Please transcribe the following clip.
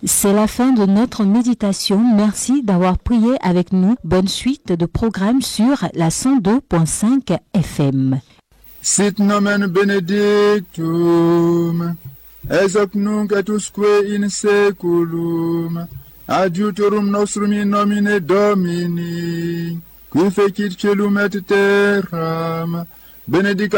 C'est la fin de notre méditation. Merci d'avoir prié avec nous. Bonne suite de programmes sur la 102.5 FM. Sit nomen benedictum, ex hoc nunc et usque in seculum, adiutorum nostrum in nomine Domini, qui fecit celum et terram, benedicat